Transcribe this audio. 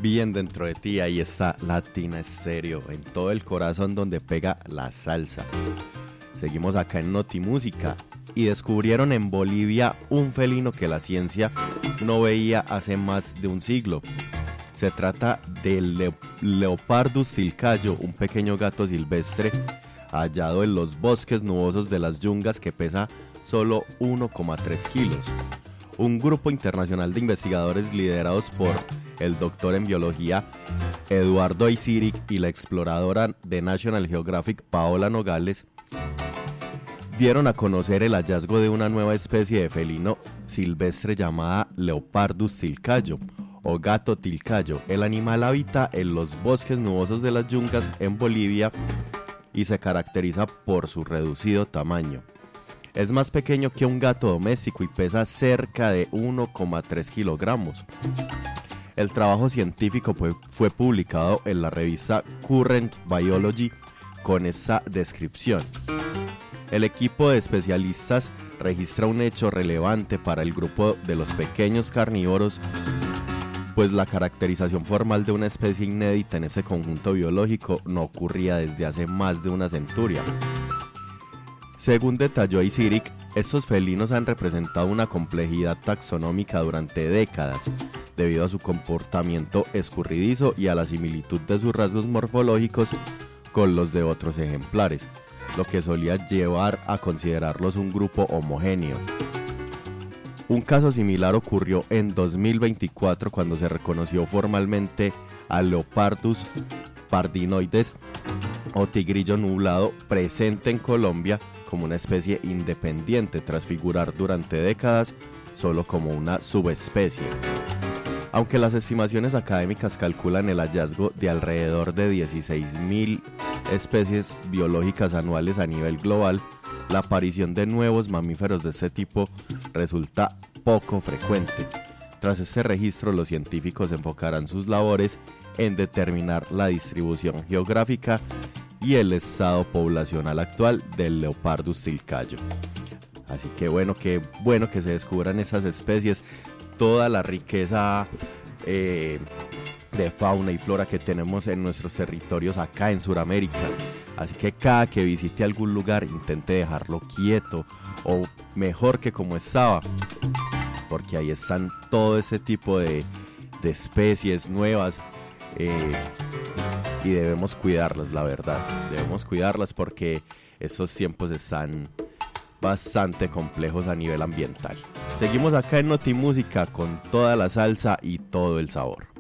Bien dentro de ti, ahí está Latina Estéreo, en todo el corazón donde pega la salsa. Seguimos acá en Notimúsica y descubrieron en Bolivia un felino que la ciencia no veía hace más de un siglo. Se trata del Leopardus tilcayo, un pequeño gato silvestre hallado en los bosques nubosos de las yungas que pesa solo 1,3 kilos. Un grupo internacional de investigadores liderados por el doctor en biología Eduardo Isiric y la exploradora de National Geographic Paola Nogales dieron a conocer el hallazgo de una nueva especie de felino silvestre llamada Leopardus tilcayo o gato tilcayo. El animal habita en los bosques nubosos de las yungas en Bolivia y se caracteriza por su reducido tamaño. Es más pequeño que un gato doméstico y pesa cerca de 1,3 kilogramos. El trabajo científico fue publicado en la revista Current Biology con esta descripción. El equipo de especialistas registra un hecho relevante para el grupo de los pequeños carnívoros, pues la caracterización formal de una especie inédita en ese conjunto biológico no ocurría desde hace más de una centuria. Según detalló Isiric, estos felinos han representado una complejidad taxonómica durante décadas, debido a su comportamiento escurridizo y a la similitud de sus rasgos morfológicos con los de otros ejemplares, lo que solía llevar a considerarlos un grupo homogéneo. Un caso similar ocurrió en 2024 cuando se reconoció formalmente a Leopardus pardinoides o tigrillo nublado presente en Colombia como una especie independiente tras figurar durante décadas solo como una subespecie. Aunque las estimaciones académicas calculan el hallazgo de alrededor de 16.000 especies biológicas anuales a nivel global, la aparición de nuevos mamíferos de este tipo resulta poco frecuente. Tras este registro, los científicos enfocarán sus labores en determinar la distribución geográfica y el estado poblacional actual del Leopardus tilcayo. Así que qué bueno que se descubran esas especies, toda la riqueza de fauna y flora que tenemos en nuestros territorios acá en Sudamérica. Así que cada que visite algún lugar intente dejarlo quieto o mejor que como estaba, porque ahí están todo ese tipo de especies nuevas y debemos cuidarlas, la verdad. Debemos cuidarlas porque estos tiempos están bastante complejos a nivel ambiental. Seguimos acá en Notimúsica con toda la salsa y todo el sabor.